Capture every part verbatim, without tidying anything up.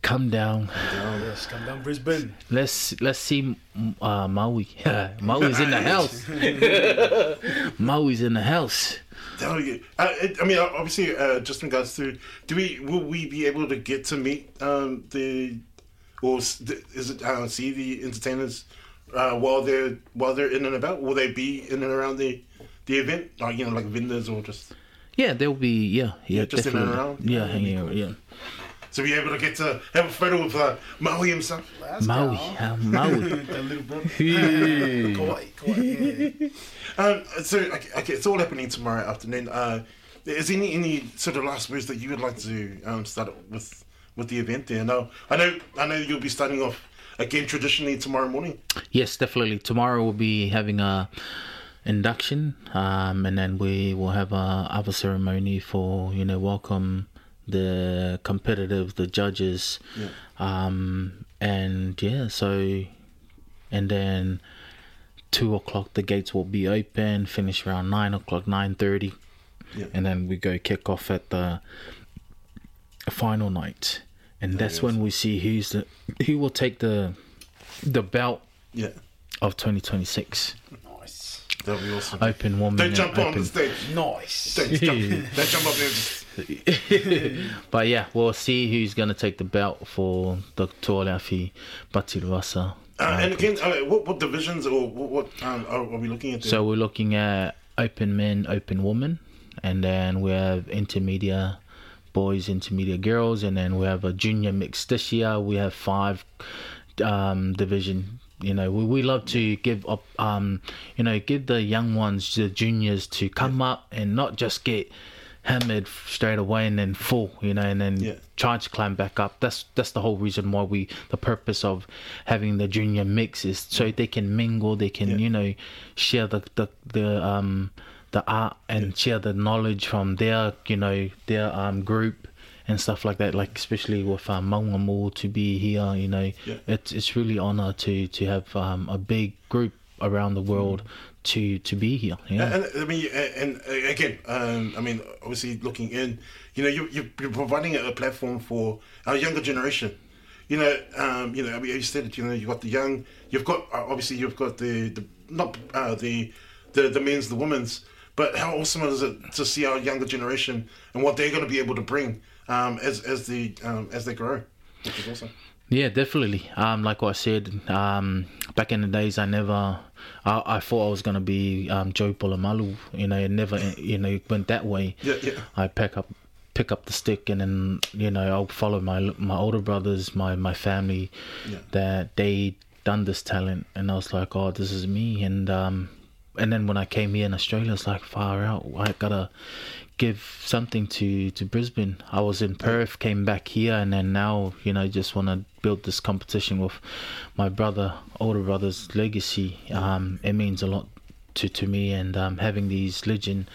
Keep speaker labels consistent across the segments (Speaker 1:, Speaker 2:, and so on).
Speaker 1: come down.
Speaker 2: Oh, yes, come down, Brisbane.
Speaker 1: Let's let's see uh, Maui. Maui's in the house. Maui's in the house.
Speaker 3: Hell yeah. Uh, it, I mean, obviously, uh, just in regards to, do we will we be able to get to meet um, the, or s- the- is it uh, see the entertainers uh, while they're while they're in and about? Will they be in and around the the event, like you know, like vendors or just?
Speaker 1: Yeah, there'll be yeah yeah,
Speaker 3: Yeah, just in and
Speaker 1: definitely.
Speaker 3: around?
Speaker 1: Yeah,
Speaker 3: Yeah, that'd be
Speaker 1: yeah,
Speaker 3: cool.
Speaker 1: yeah.
Speaker 3: To be able to get to have a photo with uh, Maui himself.
Speaker 2: Let's
Speaker 1: Maui,
Speaker 2: go.
Speaker 1: uh, Maui.
Speaker 2: The little brother.
Speaker 1: Hey.
Speaker 2: Kauai, Kauai, yeah.
Speaker 3: Um, so okay, okay, it's all happening tomorrow afternoon. Uh, is there any any sort of last words that you would like to um, start with with the event there? No, I know I know you'll be starting off again traditionally tomorrow morning.
Speaker 1: Yes, definitely. Tomorrow we'll be having a induction, um, and then we will have a other ceremony for you know welcome the competitive, the judges,
Speaker 3: Yeah.
Speaker 1: um, and yeah. So, and then two o'clock the gates will be open. Finish around nine o'clock, nine thirty,
Speaker 3: Yeah.
Speaker 1: and then we go kick off at the final night, and that's
Speaker 3: yes.
Speaker 1: when we see who's the who will take the the belt
Speaker 3: Yeah,
Speaker 1: of twenty twenty-six.
Speaker 2: Nice.
Speaker 3: that'll be awesome.
Speaker 1: Open woman.
Speaker 3: Don't
Speaker 1: and
Speaker 3: jump on
Speaker 1: open-
Speaker 3: the stage.
Speaker 2: Nice.
Speaker 3: Don't jump. Don't jump up there. Just,
Speaker 1: But yeah, we'll see who's going to take the belt for the Tuolafi Batiruasa.
Speaker 3: uh, and again, uh, what what divisions or what, what um, are, are we looking at? There?
Speaker 1: So we're looking at open men, open women, and then we have intermediate boys, intermediate girls, and then we have a junior mixed this year. We have five um, division. You know, we, we love to give up, um, you know, give the young ones, the juniors, to come up and not just get hammered straight away and then fall, you know, and then
Speaker 3: Yeah.
Speaker 1: try to climb back up. That's that's the whole reason why we, the purpose of having the junior mix is so they can mingle, they can,
Speaker 3: Yeah.
Speaker 1: you know, share the the, the um the art and share the knowledge from their, you know, their um group and stuff like that. Like especially with um, Maungamu to be here, you know,
Speaker 3: Yeah.
Speaker 1: it's it's really honor to to have um a big group around the world to to be here. Yeah.
Speaker 3: And, and I mean, and, and again, um, I mean, obviously looking in, you know, you, you're providing a platform for our younger generation. You know, um, you know, I mean, you said it. You know, you've got the young, you've got uh, obviously you've got the, the not uh, the, the the men's, the women's, but how awesome is it to see our younger generation and what they're going to be able to bring um, as as the um, as they grow, which is awesome.
Speaker 1: Yeah, definitely. Um, like what I said, um, back in the days, I never, I, I thought I was gonna be um, Joe Polamalu. You know, it never, you know, went that way.
Speaker 3: Yeah, yeah.
Speaker 1: I pick up, pick up the stick, and then you know, I'll follow my my older brothers, my my family,
Speaker 3: Yeah.
Speaker 1: that they done this talent, and I was like, oh, this is me. And um, and then when I came here in Australia, it's like far out. I gotta give something to to Brisbane. I was in Perth, came back here, and then now, you know, just want to build this competition with my brother, older brother's legacy. Um, it means a lot to to me, and um, having these legend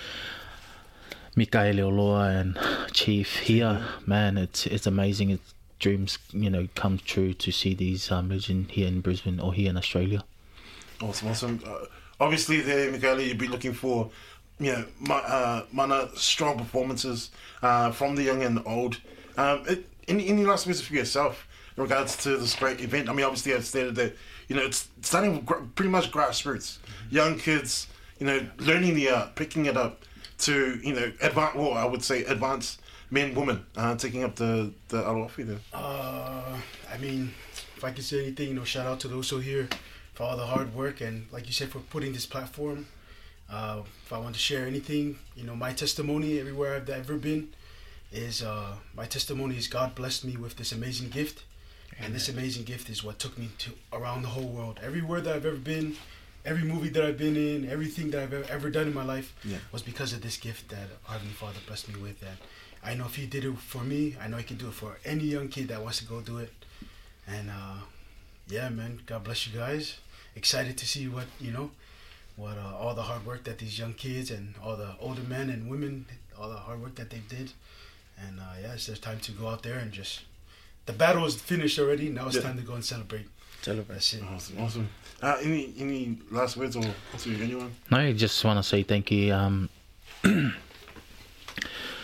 Speaker 1: Mikaele Oloa and Chief here, man, it's it's amazing. It's dreams, you know, come true to see these um, legend here in Brisbane or here in Australia.
Speaker 3: Awesome, awesome. Uh, obviously, there, Michaela, you'd be looking for, you know, ma- uh, mana strong performances uh, from the young and the old. Um, it, any, any last words for yourself in regards to this great event? I mean, obviously, I've stated that, you know, it's starting with gr- pretty much grassroots. Young kids, you know, learning the art, picking it up to, you know, advance, well, I would say advanced men, women, uh, taking up the, the aroafi there.
Speaker 2: Uh, I mean, if I could say anything, you know, shout out to those who are here for all the hard work and, like you said, for putting this platform. Uh, if I want to share anything, you know, my testimony everywhere I've ever been is, uh, my testimony is God blessed me with this amazing gift. And this amazing gift is what took me to around the whole world. Everywhere that I've ever been, every movie that I've been in, everything that I've ever, ever done in my life
Speaker 3: Yeah.
Speaker 2: was because of this gift that our Heavenly Father blessed me with. And I know if He did it for me, I know He can do it for any young kid that wants to go do it. And uh, yeah, man, God bless you guys. Excited to see what, you know, what uh, all the hard work that these young kids and all the older men and women, all the hard work that they did. And uh, yeah, it's just time to go out there and just, the battle is finished already. Now it's
Speaker 3: Yeah.
Speaker 2: time to go and celebrate.
Speaker 1: Celebrate.
Speaker 2: That's it.
Speaker 3: Awesome, awesome. Uh, any any last words or to anyone?
Speaker 1: No, I just want to say thank you um,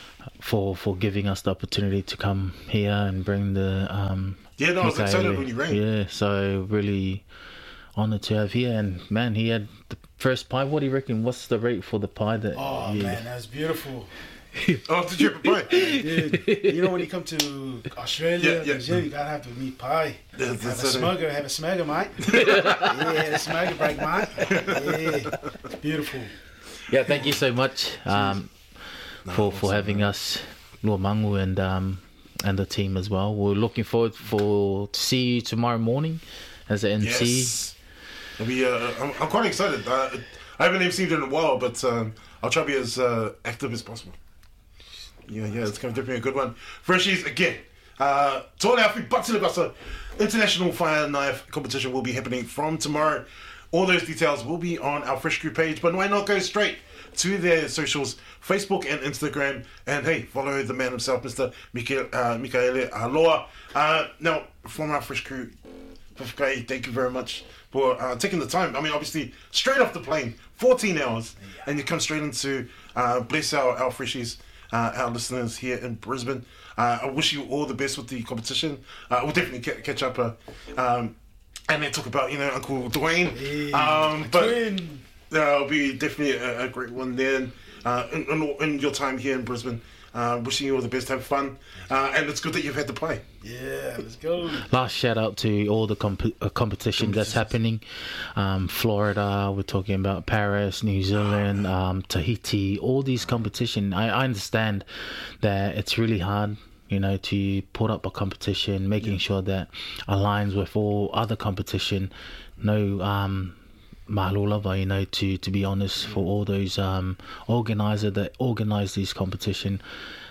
Speaker 1: for for giving us the opportunity to come here and bring the um
Speaker 3: Yeah, no, I was
Speaker 1: Mikaele.
Speaker 3: excited when you rang.
Speaker 1: Yeah, so really honoured to have here. And man, he had the first pie. What do you reckon? What's the rate for the pie that?
Speaker 2: Oh
Speaker 1: yeah.
Speaker 2: man, that was beautiful.
Speaker 3: Oh, did you have a pie?
Speaker 2: Dude, you know when you come to Australia,
Speaker 3: Yeah, yeah.
Speaker 2: New Zealand, you gotta have the meat pie.
Speaker 3: Yeah,
Speaker 2: Have a
Speaker 3: that's it.
Speaker 2: smugger, have a smugger, mate. Yeah, the smugger break, mate. Yeah, it's beautiful.
Speaker 1: Yeah, thank you so much um,
Speaker 3: No,
Speaker 1: for for
Speaker 3: awesome,
Speaker 1: having
Speaker 3: man.
Speaker 1: us, Luamangu, and um, and the team as well. We're looking forward for to see you tomorrow morning as an M C.
Speaker 3: Yes. It'll be, uh, I'm, I'm quite excited. Uh, I haven't M C'd in a while, but um, I'll try to be as uh, active as possible. Yeah, yeah, it's going to be a good one. Freshies, again, uh, Tōne Awhi Patilibasa International Fire Knife Competition will be happening from tomorrow. All those details will be on our Fresh Crew page, but why not go straight to their socials, Facebook and Instagram, and hey, follow the man himself, Mister Mikaele, uh, Mikaele Aloha. Uh, now, from our Fresh Crew, Fafkai, thank you very much for uh, taking the time. I mean, obviously, straight off the plane, fourteen hours, and you come straight into uh, bless our, our freshies, uh, our listeners here in Brisbane. Uh, I wish you all the best with the competition. Uh, we'll definitely ca- catch up uh, um, and then talk about, you know, Uncle Dwayne.
Speaker 2: Hey,
Speaker 3: um,
Speaker 2: my
Speaker 3: but
Speaker 2: twin.
Speaker 3: that'll be definitely a, a great one then. Uh, in, in, in your time here in Brisbane, uh, wishing you all the best. Have fun, uh, and it's good that you've had to play.
Speaker 2: Yeah, let's go.
Speaker 1: Last shout out to all the comp- uh, competition that's happening. Um, Florida, we're talking about Paris, New Zealand, um, Tahiti, all these competition. I, I understand that it's really hard, you know, to put up a competition, making sure that aligns with all other competition. No, um, Mahalolava, you know, to, to be honest, for all those um, organizer that organize these competition.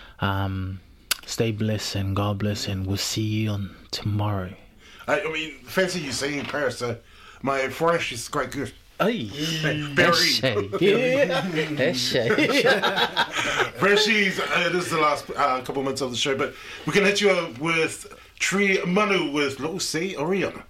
Speaker 1: Um, stay blessed and God bless, and we'll see you on tomorrow.
Speaker 3: I, I mean, fancy you saying Paris. Uh, my fresh is quite good.
Speaker 1: Hey,
Speaker 3: Berry.
Speaker 1: yeah,
Speaker 3: Freshies, uh, it is the last uh, couple minutes of the show, but we can hit you up with Tree Manu with Lo Se Oriana.